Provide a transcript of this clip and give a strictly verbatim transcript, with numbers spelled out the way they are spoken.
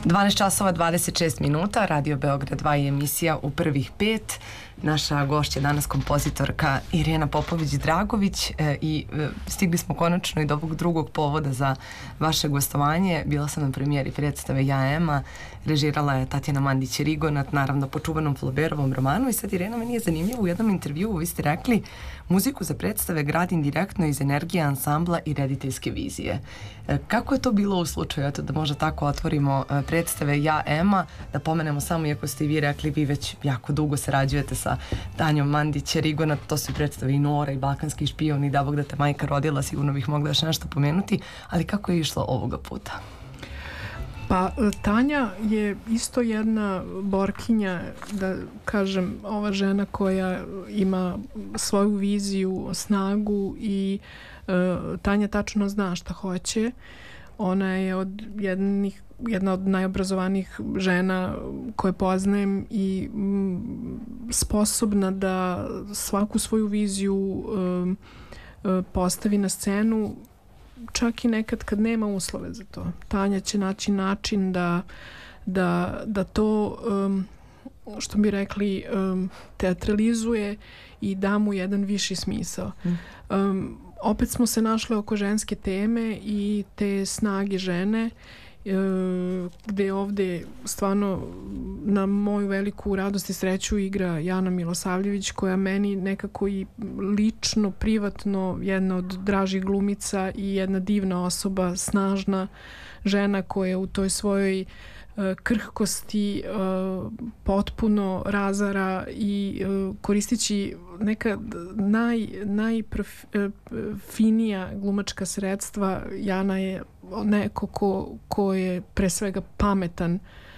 dvanaest časova dvadeset šest minuta, Radio Beograd dva i emisija U prvih pet. Naša gošća je danas kompozitorka Irena Popović-Dragović e, i e, stigli smo konačno i do ovog drugog povoda za vaše gostovanje. Bila sam na premijeri predstave Ja Ema, režirala je Tatjana Mandić-Rigonat, naravno po čuvanom Flaubertovom romanu. I sad, Irena, meni je zanimljivo, u jednom intervjuu vi ste rekli: muziku za predstave gradim direktno iz energije ansambla i rediteljske vizije. E, kako je to bilo u slučaju, eto, da možda tako otvorimo e, predstave Ja Ema, da pomenemo samo, iako ste i vi rekli, vi već jako dugo sarađujete sa Tanjom Mandić-Rigonat, to su i predstave i Nora i Balkanski špion i Da Bog da te majka rodila, sigurno bih mogla još nešto pomenuti, ali kako je išlo ovoga puta? Pa Tanja je isto jedna borkinja, da kažem, ova žena koja ima svoju viziju, snagu i uh, Tanja tačno zna šta hoće. Ona je od jednih, jedna od najobrazovanijih žena koje poznajem i m, sposobna da svaku svoju viziju um, um, postavi na scenu, čak i nekad kad nema uslove za to. Tanja će naći način da, da, da to, um, što bi rekli, um, teatralizuje i da mu jedan viši smisao. Um, opet smo se našle oko ženske teme i te snage žene, gde ovde stvarno na moju veliku radost i sreću igra Jana Milosavljević, koja meni nekako i lično, privatno jedna od dražih glumica i jedna divna osoba, snažna žena koja u toj svojoj krhkosti potpuno razara i koristeći neka naj, najfinija glumačka sredstva. Jana je neko ko, ko je pre svega pametan